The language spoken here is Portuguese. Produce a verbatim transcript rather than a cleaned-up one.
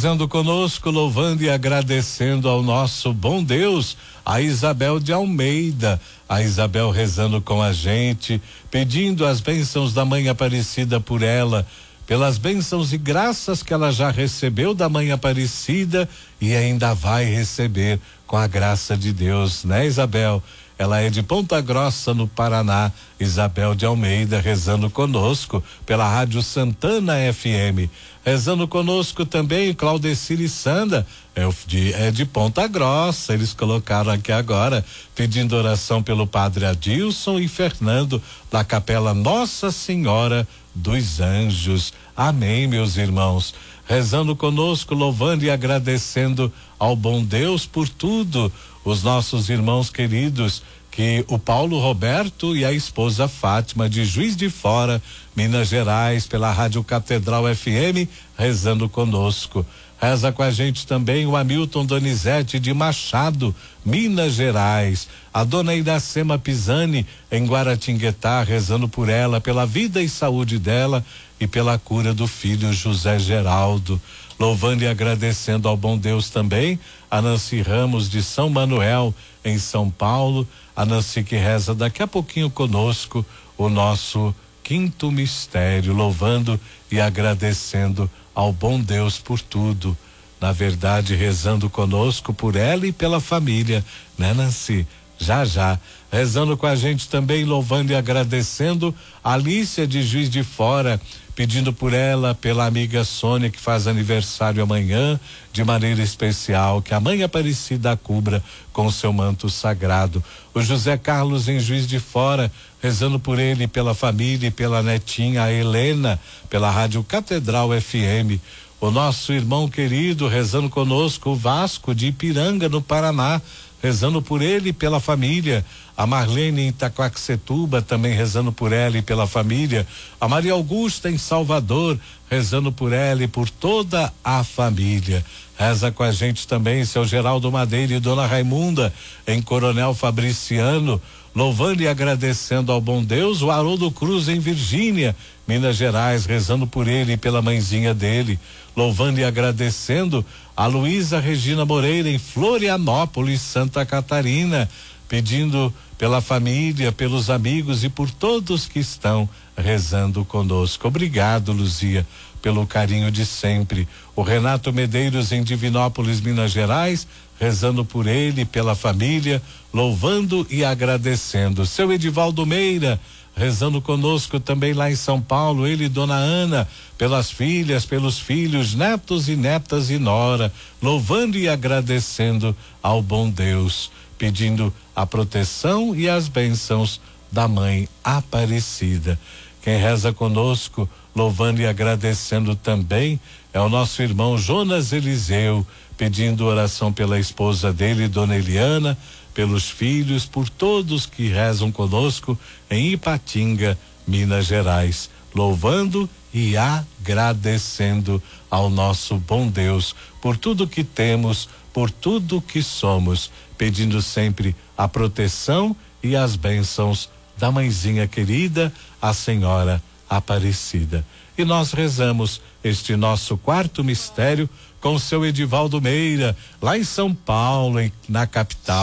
Rezando conosco, louvando e agradecendo ao nosso bom Deus, a Isabel de Almeida. A Isabel rezando com a gente, pedindo as bênçãos da Mãe Aparecida por ela, pelas bênçãos e graças que ela já recebeu da Mãe Aparecida e ainda vai receber com a graça de Deus, né, Isabel? Ela é de Ponta Grossa, no Paraná. Isabel de Almeida rezando conosco pela Rádio Santana F M. Rezando conosco também Claudecir e Sanda, é de, é de Ponta Grossa. Eles colocaram aqui agora, pedindo oração pelo Padre Adilson e Fernando, da Capela Nossa Senhora dos Anjos. Amém, meus irmãos. Rezando conosco, louvando e agradecendo ao bom Deus por tudo. Os nossos irmãos queridos, que o Paulo Roberto e a esposa Fátima, de Juiz de Fora, Minas Gerais, pela Rádio Catedral F M, rezando conosco. Reza com a gente também o Hamilton Donizete, de Machado, Minas Gerais. A dona Iracema Pisani, em Guaratinguetá, rezando por ela, pela vida e saúde dela e pela cura do filho José Geraldo. Louvando e agradecendo ao bom Deus também a Nancy Ramos, de São Manuel, em São Paulo. A Nancy que reza daqui a pouquinho conosco o nosso quinto mistério, louvando e agradecendo ao bom Deus por tudo. Na verdade, rezando conosco por ela e pela família, né, Nancy? Já, já. Rezando com a gente também, louvando e agradecendo a Alícia, de Juiz de Fora, pedindo por ela, pela amiga Sônia, que faz aniversário amanhã, de maneira especial, que a Mãe Aparecida a cubra com o seu manto sagrado. O José Carlos, em Juiz de Fora, rezando por ele, pela família e pela netinha, a Helena, pela Rádio Catedral F M. O nosso irmão querido, rezando conosco, o Vasco, de Ipiranga, no Paraná, rezando por ele e pela família. A Marlene, em Itaquaquecetuba, também rezando por ela e pela família. A Maria Augusta, em Salvador, rezando por ela e por toda a família. Reza com a gente também seu Geraldo Madeira e dona Raimunda, em Coronel Fabriciano, louvando e agradecendo ao bom Deus. O Haroldo Cruz, em Virgínia, Minas Gerais, rezando por ele e pela mãezinha dele. Louvando e agradecendo a Luísa Regina Moreira, em Florianópolis, Santa Catarina, pedindo pela família, pelos amigos e por todos que estão rezando conosco. Obrigado, Luzia, pelo carinho de sempre. O Renato Medeiros, em Divinópolis, Minas Gerais, rezando por ele, pela família, louvando e agradecendo. Seu Edivaldo Meira, rezando conosco também lá em São Paulo, ele e dona Ana, pelas filhas, pelos filhos, netos e netas e nora, louvando e agradecendo ao bom Deus, pedindo a proteção e as bênçãos da Mãe Aparecida. Quem reza conosco, louvando e agradecendo também, é o nosso irmão Jonas Eliseu, pedindo oração pela esposa dele, dona Eliana, pelos filhos, por todos que rezam conosco em Ipatinga, Minas Gerais, louvando e agradecendo ao nosso bom Deus por tudo que temos, por tudo que somos, pedindo sempre a proteção e as bênçãos da mãezinha querida, a Senhora Aparecida. E nós rezamos este nosso quarto mistério com o seu Edivaldo Meira, lá em São Paulo, em, na capital.